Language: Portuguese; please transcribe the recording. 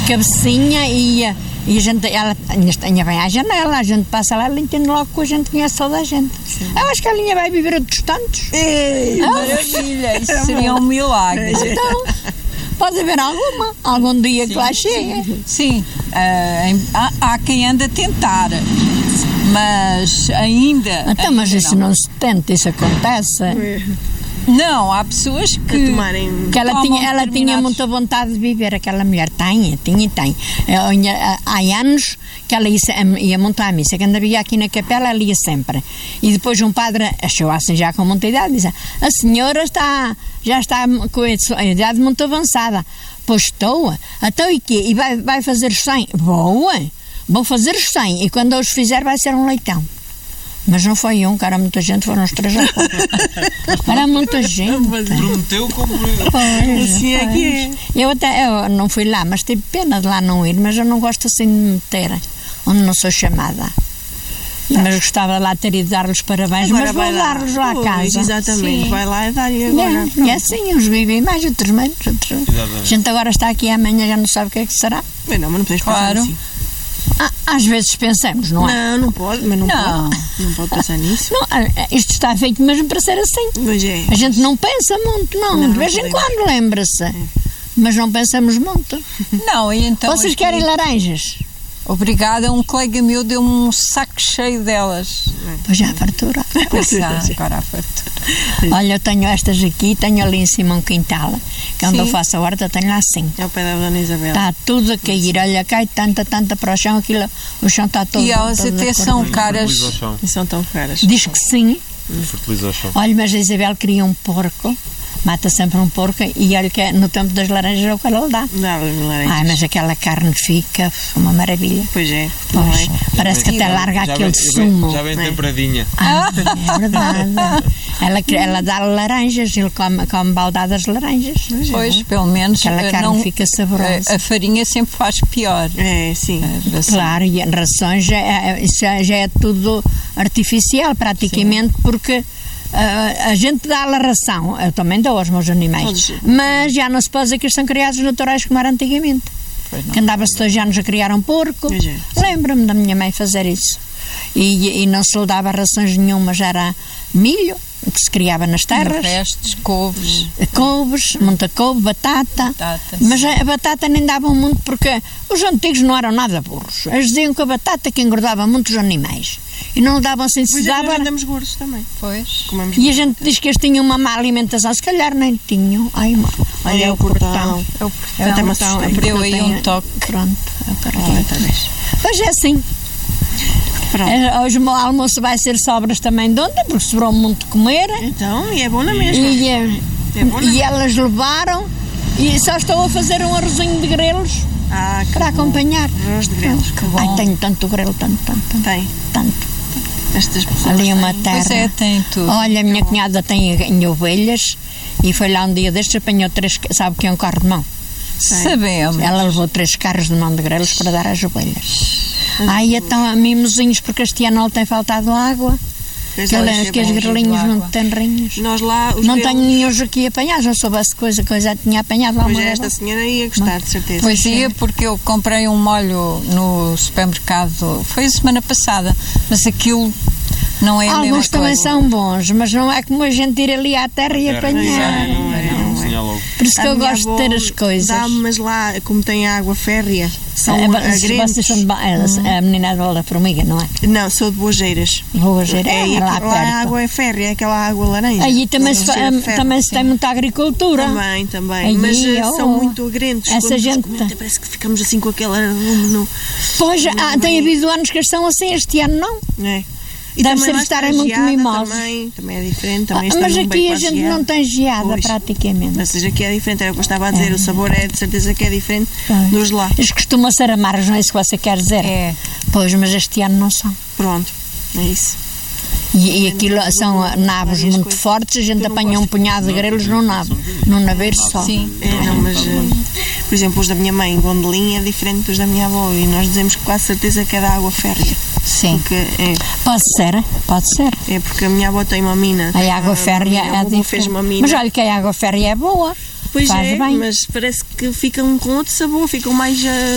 cabecinha e a gente, ela tinha bem à janela, a gente passa lá, ela entende logo que a gente conhece toda a gente. Eu acho que a linha vai viver outros tantos. Maravilha, isso seria um milagre. Então, pode haver algum dia que lá chegue. Sim, há quem anda a tentar, mas ainda... Então, mas isso não se tenta, isso acontece. Não, há pessoas que ela tinha muita vontade de viver, aquela mulher tem. Há anos que ela ia montar a missa, quando havia aqui na capela, ela ia sempre. E depois um padre achou assim já com muita idade, disse: a senhora já está com a idade muito avançada. Pois estou. Então e quê? E vai fazer 100? Vou fazer 100 e quando eu os fizer vai ser um leitão. Mas não foi um, que era muita gente, foram os 3 ou 4. Era muita gente. Prometeu como... Assim é que é. Eu não fui lá, mas tive pena de lá não ir, mas eu não gosto assim de me meter onde não sou chamada. Mas gostava lá de ter ido dar-lhes parabéns, agora mas vou dar-lhes lá a casa. Exatamente, Sim. Vai lá e dá-lhe agora. E assim, uns vivem mais, outros menos. A gente agora está aqui amanhã, já não sabe o que é que será. Bem, não, mas não podemos pensar assim. Às vezes pensamos, não é? Não pode, mas não pode pensar nisso. Não, isto está feito mesmo para ser assim. Mas é. A gente não pensa muito, não. De vez em quando lembra-se. Mas não pensamos muito. Não, e então... Vocês querem laranjas? Obrigada, um colega meu deu-me um saco cheio delas. Pois já, a fartura. Agora a fartura. Olha, eu tenho estas aqui, tenho ali em cima um quintal, que onde eu faço a horta, tenho lá 5. É o pé da Dona Isabel. Está tudo a cair, olha, cai tanta para o chão, o chão está todo... E elas até são caras. E são tão caras. Diz que sim. Fertiliza o chão. Olha, mas a Isabel queria um porco, mata sempre um porco, e olha que no tempo das laranjas é o que ela dá. Dá-lhe laranjas. Ai, mas aquela carne fica uma maravilha. Pois é. Pois, parece que até larga aquele sumo. Já vem temperadinha. É verdade. Ela dá laranjas, ele come baldadas de laranjas. Pois, pelo menos aquela carne fica saborosa. A farinha sempre faz pior. É, sim. Claro, e em rações isso já é tudo artificial praticamente, porque a gente dá-lhe a ração, eu também dou aos meus animais, mas já não se pode dizer que eles são criados naturais como era antigamente. Que andava-se 2 anos a criar um porco. Lembro-me da minha mãe fazer isso. E não se lhe dava rações nenhumas, era milho, que se criava nas terras. Restos, couves. Muita couve, batata. Mas a batata nem davam muito, porque os antigos não eram nada burros. Eles diziam que a batata que engordava muito os animais. E não lhe davam assim, se dava... Pois andamos gordos também. Pois. E a gente diz que eles tinham uma má alimentação, se calhar nem tinham. Olha, é o portão. É o portão. Abriu aí um toque. Pronto, Hoje é assim. Hoje o meu almoço vai ser sobras também de ontem, porque sobrou muito de comer. Então, e é bom na mesma. E elas levaram, e só estou a fazer um arrozinho de grelos para acompanhar. Arroz de grelos, que bom. Ai, tenho tanto grelo, tanto. Tanto. Estas pessoas ali uma terra. Pois é, tem tudo. Olha, a minha cunhada tem ovelhas e foi lá um dia destes, apanhou 3, sabe o que é um carro de mão? Sabemos. Ela levou 3 carros de mão de grelos para dar às ovelhas. Ai, então, mimosinhos, porque este ano não tem faltado água. Aqueles grelinhos muito tenrinhos. Nós lá, não tenho nenhum aqui apanhados, não soubesse coisa tinha apanhado lá. Pois esta senhora ia gostar, de certeza. Pois ia, porque eu comprei um molho no supermercado, foi a semana passada, mas aquilo não é a mesma coisa. Alguns também são bons, mas não é como a gente ir ali à terra e apanhar. Por isso que eu gosto de ter as coisas. Mas lá, como tem água férrea, são agrentos. Vocês são a menina da formiga, não é? Não, sou de Boageiras. Lá perto. A água é férrea, aquela água laranja. Aí também se tem muita agricultura. Também. Aí, mas são muito agrentos. Essa gente... Parece que ficamos assim com aquele arrume no... Pois, tem havido anos que eles são assim, este ano não. É. E deve ser estarem muito mimosos. Também é diferente. Mas aqui a gente não tem geada praticamente. Mas seja que é diferente, era o que eu estava a dizer. O sabor é de certeza que é diferente dos lá. Eles costumam ser amargos, não é isso que você quer dizer? É. Pois, mas este ano não são. Pronto, é isso. E aquilo são nabos muito fortes, a gente apanha um punhado de grelos num nabo, num naveiro só. Sim. Mas, por exemplo, os da minha mãe, Gondolinha, é diferente dos da minha avó, e nós dizemos que quase certeza que é da água férrea. Sim. Pode ser. É porque a minha avó tem uma mina. A água férrea é diferente. Mas olha que a água férrea é boa. Pois faz bem. Mas parece que ficam com outro sabor, ficam mais